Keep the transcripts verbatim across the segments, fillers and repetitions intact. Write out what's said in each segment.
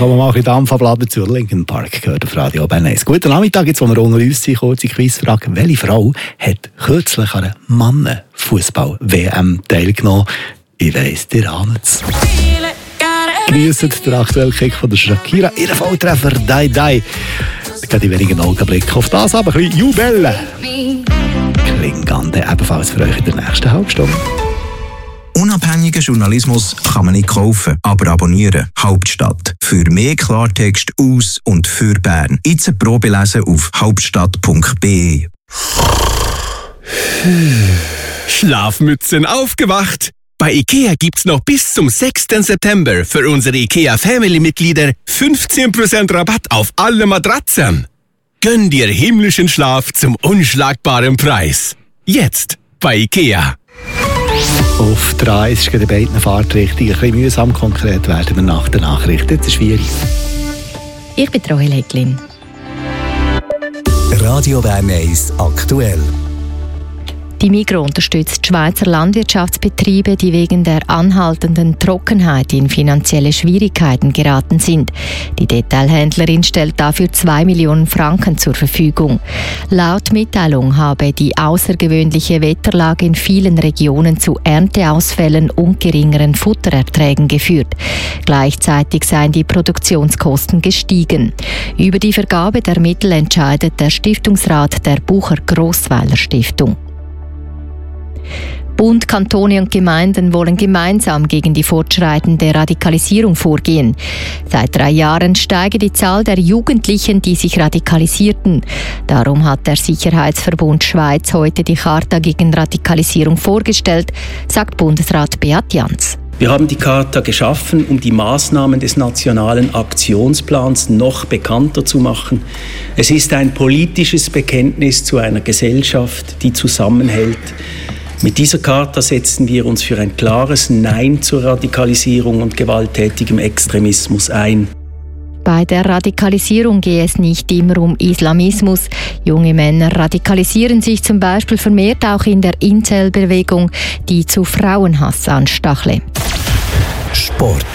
kommen wir mal ein Dampf abladen zu Linkin Park, gehört auf Radio Bern eins. Guten Nachmittag, jetzt wo wir unter uns sind, kurze Quizfrage. Welche Frau hat kürzlich an einer Mannenfußball-W M teilgenommen? Ich weiss, ihr ahnt es. Geniessen den aktuellen Kick von der Shakira, ihren Volltreffer «Die Die». Da geht in wenigen Augenblicken auf das, aber ein bisschen Jubelle. Klingande ebenfalls für euch in der nächsten Halbstunde. Unabhängigen Journalismus kann man nicht kaufen, aber abonnieren. Hauptstadt. Für mehr Klartext aus und für Bern. Jetzt eine Probe lesen auf hauptstadt punkt b e. Schlafmützen aufgewacht! Bei IKEA gibt's noch bis zum sechsten September für unsere IKEA Family-Mitglieder fünfzehn Prozent Rabatt auf alle Matratzen. Gönn dir himmlischen Schlaf zum unschlagbaren Preis. Jetzt bei IKEA. Auf drei ist in beiden Fahrtrichtungen ein bisschen mühsam. Konkret werden wir nach der Nachricht. Jetzt ist schwierig. Ich bin Rahel Häglin. Radio Bern eins aktuell. Die Migros unterstützt die Schweizer Landwirtschaftsbetriebe, die wegen der anhaltenden Trockenheit in finanzielle Schwierigkeiten geraten sind. Die Detailhändlerin stellt dafür zwei Millionen Franken zur Verfügung. Laut Mitteilung habe die außergewöhnliche Wetterlage in vielen Regionen zu Ernteausfällen und geringeren Futtererträgen geführt. Gleichzeitig seien die Produktionskosten gestiegen. Über die Vergabe der Mittel entscheidet der Stiftungsrat der Bucher-Grossweiler Stiftung. Bund, Kantone und Gemeinden wollen gemeinsam gegen die fortschreitende Radikalisierung vorgehen. Seit drei Jahren steige die Zahl der Jugendlichen, die sich radikalisierten. Darum hat der Sicherheitsverbund Schweiz heute die Charta gegen Radikalisierung vorgestellt, sagt Bundesrat Beat Jans. Wir haben die Charta geschaffen, um die Maßnahmen des Nationalen Aktionsplans noch bekannter zu machen. Es ist ein politisches Bekenntnis zu einer Gesellschaft, die zusammenhält. Mit dieser Charta setzen wir uns für ein klares Nein zur Radikalisierung und gewalttätigem Extremismus ein. Bei der Radikalisierung gehe es nicht immer um Islamismus. Junge Männer radikalisieren sich zum Beispiel vermehrt auch in der Incel-Bewegung, die zu Frauenhass anstachle. Sport.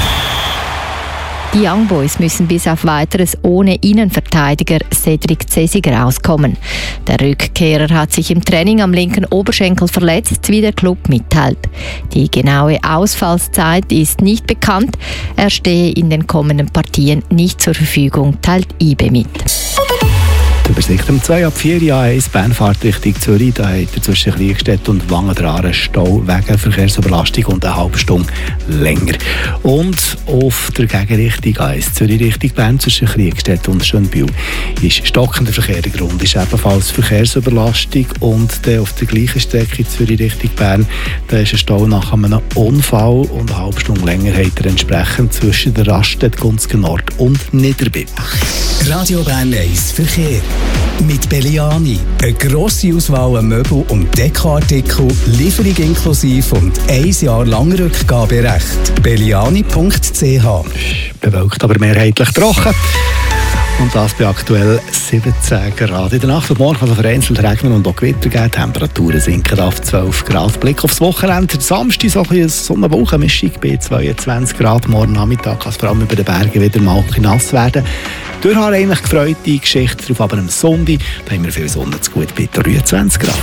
Die Young Boys müssen bis auf Weiteres ohne Innenverteidiger Cedric Cesiger auskommen. Der Rückkehrer hat sich im Training am linken Oberschenkel verletzt, wie der Club mitteilt. Die genaue Ausfallszeit ist nicht bekannt. Er stehe in den kommenden Partien nicht zur Verfügung, teilt I B E mit. Die Übersicht um zwei ab vier Jahre eins Bernfahrt Richtung Zürich. Da hat er zwischen Kriegstedt und Wangen Stau wegen Verkehrsüberlastung und eine halbe Stunde länger. Und auf der Gegenrichtung eins Zürich Richtung Bern zwischen Kriegstedt und Schönbühl ist stockender Verkehr. Der Grund ist ebenfalls Verkehrsüberlastung. Und dann auf der gleichen Strecke Zürich Richtung Bern, da ist ein Stau nach einem Unfall und eine halbe Stunde länger hat er entsprechend zwischen der Raststätte Gunzgen Nord und Niederbipp. Radio Bern eins Verkehr. Mit Belliani. Eine grosse Auswahl an Möbel- und Dekoartikel, Lieferung inklusive und ein Jahr lang Rückgaberecht. belliani punkt c h. Bewölkt, aber mehrheitlich trocken. Und das bei aktuell siebzehn Grad. In der Nacht und morgen kann es vereinzelt regnen und auch Gewitter geben. Temperaturen sinken auf zwölf Grad. Blick aufs Wochenende. Samstag so ein bisschen eine Sonnenwolkenmischung bei zweiundzwanzig Grad. Morgen Nachmittag kann es vor allem über den Bergen wieder mal nass werden. Durchhaar eigentlich gefreut, die Geschichte drauf, aber am Sonntag da haben wir viel Sonne zu gut bei dreiundzwanzig Grad.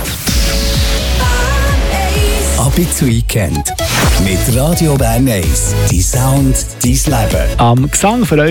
Ab ins Weekend mit Radio Bern eins. Die Sound, dein Leben. Am Gesang für euch